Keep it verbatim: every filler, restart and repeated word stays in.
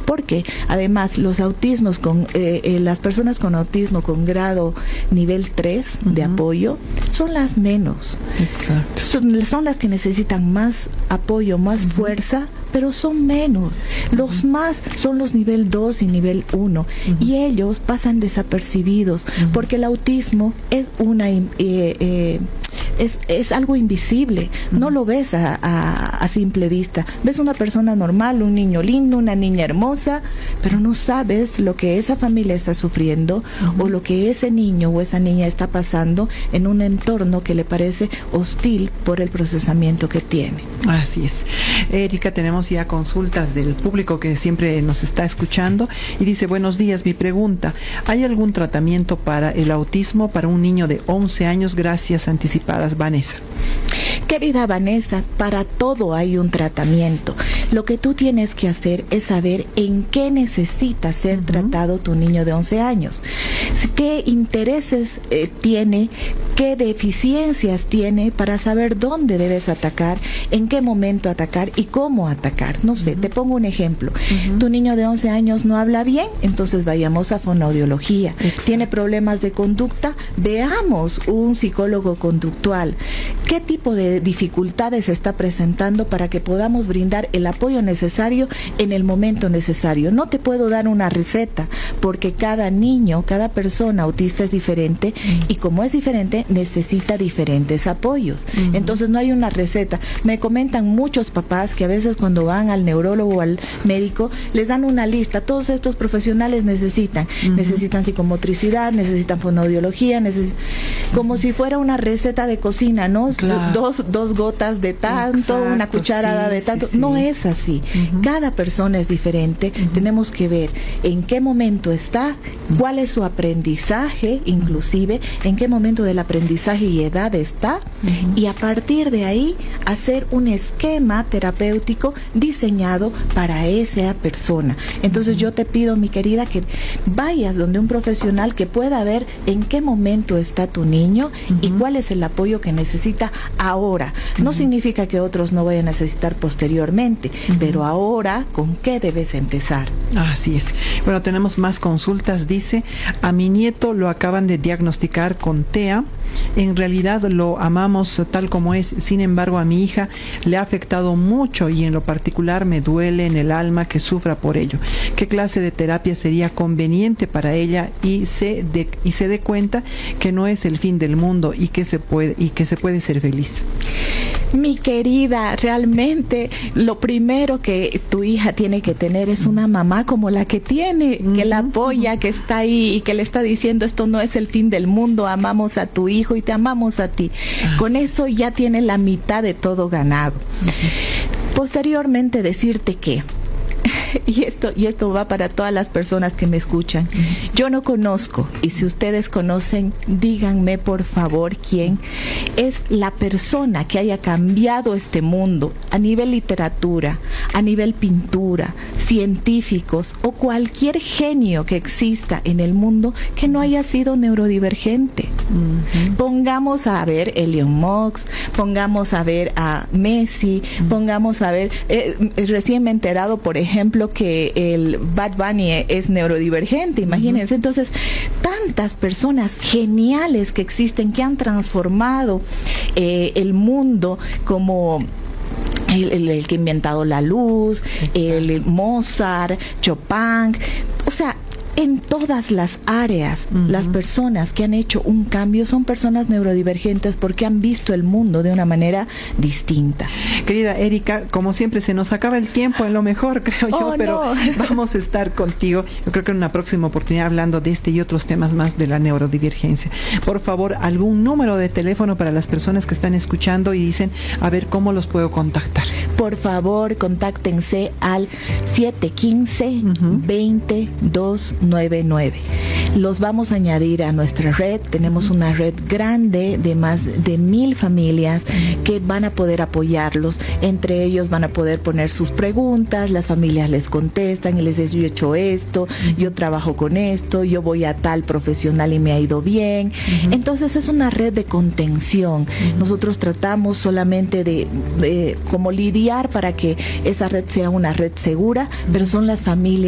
Porque además los autismos con eh, eh, las personas con autismo con grado nivel tres uh-huh. de apoyo son las menos. Exacto. Son, son las que necesitan más apoyo, más uh-huh. fuerza, pero son menos. Uh-huh. Los más son los nivel dos y nivel uno uh-huh. y ellos pasan desapercibidos uh-huh. porque el autismo es una eh, eh, es, es algo invisible, uh-huh. no lo ves a, a, a simple vista. Ves una persona normal, un niño lindo, una niña hermosa, pero no sabes lo que esa familia está sufriendo uh-huh. o lo que ese niño o esa niña está pasando en un entorno que le parece hostil por el procesamiento que tiene. Así es. Erika, tenemos ya consultas del público que siempre nos está escuchando y dice: buenos días, mi pregunta, ¿hay algún tratamiento para el autismo para un niño de once años? Gracias anticipadas, Vanessa. Querida Vanessa, para todo hay un tratamiento. Lo que tú tienes que hacer es saber en qué necesita ser uh-huh. tratado tu niño de once años. ¿Qué intereses eh, tiene? ¿Qué deficiencias tiene para saber dónde debes atacar, en qué momento atacar y cómo atacar? No sé, uh-huh. te pongo un ejemplo. Uh-huh. Tu niño de once años no habla bien, entonces vayamos a fonoaudiología. Exacto. Tiene problemas de conducta, veamos un psicólogo conductual. ¿Qué tipo de dificultades se está presentando para que podamos brindar el apoyo necesario en el momento necesario? No te puedo dar una receta porque cada niño, cada persona autista es diferente uh-huh. y como es diferente necesita diferentes apoyos. Uh-huh. Entonces no hay una receta. Me comentan muchos papás que a veces cuando van al neurólogo o al médico les dan una lista. Todos estos profesionales necesitan, uh-huh. necesitan psicomotricidad, necesitan fonoaudiología, neces- como uh-huh. si fuera una receta de cocina, ¿no? Claro. Dos, dos gotas de tanto, exacto, una cucharada sí, de tanto. Sí, sí. No es así. Uh-huh. Cada persona es diferente. Uh-huh. Tenemos que ver en qué momento está, uh-huh. cuál es su aprendizaje, inclusive, uh-huh. en qué momento del aprendizaje y edad está, uh-huh. y a partir de ahí hacer un esquema terapéutico diseñado para esa persona. Entonces uh-huh. yo te pido, mi querida, que vayas donde un profesional que pueda ver en qué momento está tu niño uh-huh. y cuál es el apoyo que necesita ahora. No uh-huh. significa que otros no vayan a necesitar posteriormente, uh-huh. pero ahora, ¿con qué debes empezar? Así es. Bueno, tenemos más consultas. Dice: a mi nieto lo acaban de diagnosticar con T E A. En realidad lo amamos tal como es, sin embargo a mi hija le ha afectado mucho y en lo particular me duele en el alma que sufra por ello. ¿Qué clase de terapia sería conveniente para ella y se de, y se dé cuenta que no es el fin del mundo y que se puede y que se puede ser feliz? Mi querida, realmente lo primero que tu hija tiene que tener es una mamá como la que tiene, uh-huh. que la apoya, que está ahí y que le está diciendo: esto no es el fin del mundo, amamos a tu hijo y te amamos a ti. Uh-huh. Con eso ya tiene la mitad de todo ganado. Uh-huh. Posteriormente decirte que Y esto, y esto va para todas las personas que me escuchan. Uh-huh. Yo no conozco, y si ustedes conocen, díganme por favor quién es la persona que haya cambiado este mundo a nivel literatura, a nivel pintura, científicos o cualquier genio que exista en el mundo que no haya sido neurodivergente. Uh-huh. Pongamos a ver Elon Musk, pongamos a ver a Messi, uh-huh. pongamos a ver, eh, recién me he enterado, por ejemplo, que el Bad Bunny es neurodivergente, imagínense. Uh-huh. Entonces, tantas personas geniales que existen, que han transformado eh, el mundo, como el, el, el que ha inventado la luz, el, el Mozart, Chopin, o sea, en todas las áreas, uh-huh. las personas que han hecho un cambio son personas neurodivergentes porque han visto el mundo de una manera distinta. Querida Erika, como siempre se nos acaba el tiempo en lo mejor, creo yo, oh, pero no. vamos a estar contigo, yo creo que en una próxima oportunidad hablando de este y otros temas más de la neurodivergencia. Por favor, algún número de teléfono para las personas que están escuchando y dicen, a ver, ¿cómo los puedo contactar? Por favor, contáctense al siete uno cinco, uh-huh. dos dos nueve nueve. Los vamos a añadir a nuestra red. Tenemos una red grande de más de mil familias que van a poder apoyarlos. Entre ellos van a poder poner sus preguntas, las familias les contestan y les dicen: yo he hecho esto, yo trabajo con esto, yo voy a tal profesional y me ha ido bien. Uh-huh. Entonces es una red de contención. Uh-huh. Nosotros tratamos solamente de, de como lidiar para que esa red sea una red segura, uh-huh. pero son las familias